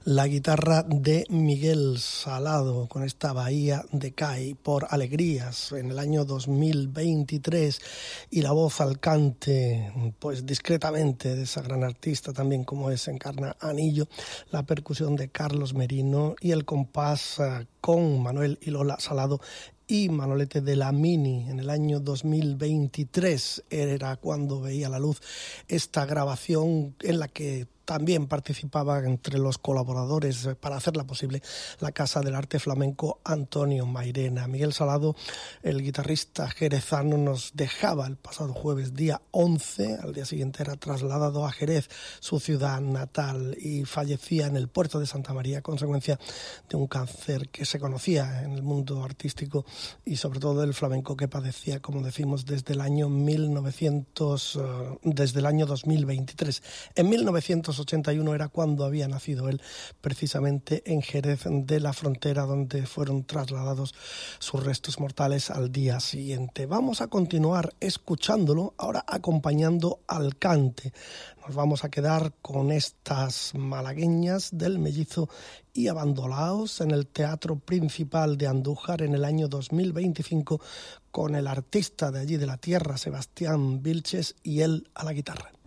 La guitarra de Miguel Salado con esta Bahía de Cádiz por Alegrías en el año 2023 y la voz al cante, pues discretamente, de esa gran artista también como es Encarna Anillo, la percusión de Carlos Merino y el compás con Manuel y Lola Salado y Manolete de la Mini. En el año 2023 era cuando veía la luz esta grabación en la que también participaba entre los colaboradores para hacerla posible la Casa del Arte Flamenco Antonio Mairena. Miguel Salado, el guitarrista jerezano, nos dejaba el pasado jueves día 11, al día siguiente era trasladado a Jerez, su ciudad natal, y fallecía en el puerto de Santa María a consecuencia de un cáncer que se conocía en el mundo artístico y sobre todo del flamenco, que padecía, como decimos, desde el año 2023. En 1981 era cuando había nacido él, precisamente en Jerez de la Frontera, donde fueron trasladados sus restos mortales al día siguiente. Vamos a continuar escuchándolo, ahora acompañando al cante. Nos vamos a quedar con estas malagueñas del Mellizo y Abandolaos en el Teatro Principal de Andújar en el año 2025, con el artista de allí de la tierra, Sebastián Vilches, y él a la guitarra.